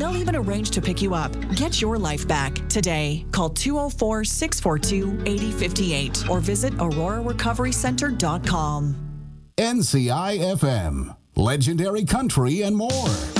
they'll even arrange to pick you up. Get your life back today. Call 204-642-8058 or visit aurorarecoverycenter.com. NCI FM, legendary country and more.